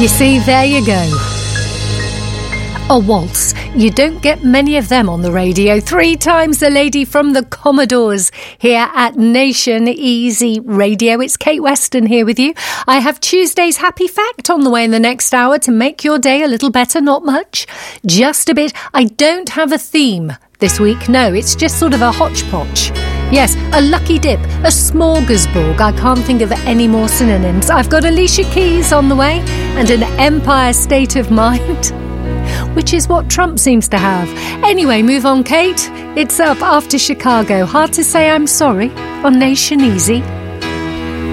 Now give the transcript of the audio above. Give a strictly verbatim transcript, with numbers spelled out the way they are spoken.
You see, there you go. A waltz. You don't get many of them on the radio. Three times the lady from the Commodores here at Nation Easy Radio. It's Kate Weston here with you. I have Tuesday's Happy Fact on the way in the next hour to make your day a little better. Not much, just a bit. I don't have a theme this week. No, it's just sort of a hodgepodge. Yes, a lucky dip, a smorgasbord. I can't think of any more synonyms. I've got Alicia Keys on the way and an Empire State of Mind, which is what Trump seems to have. Anyway, move on, Kate. It's up after Chicago. Hard to say I'm sorry on Nation Easy.